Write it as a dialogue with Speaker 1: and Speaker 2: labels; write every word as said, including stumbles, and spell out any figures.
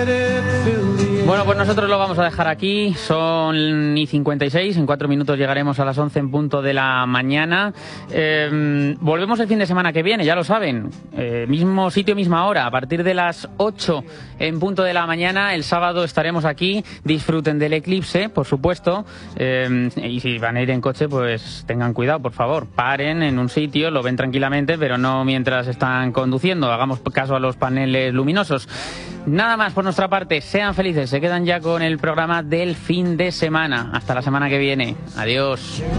Speaker 1: Bueno, pues nosotros lo vamos a dejar aquí. Son y cincuenta y seis, en cuatro minutos llegaremos a las once en punto de la mañana. Eh, volvemos el fin de semana que viene, ya lo saben. Eh, mismo sitio, misma hora, a partir de las ocho en punto de la mañana. El sábado estaremos aquí. Disfruten del eclipse, por supuesto. Eh, y si van a ir en coche, pues tengan cuidado, por favor. Paren en un sitio, lo ven tranquilamente, pero no mientras están conduciendo. Hagamos caso a los paneles luminosos. Nada más por nuestra parte. Sean felices. Se quedan ya con el programa del fin de semana. Hasta la semana que viene. Adiós.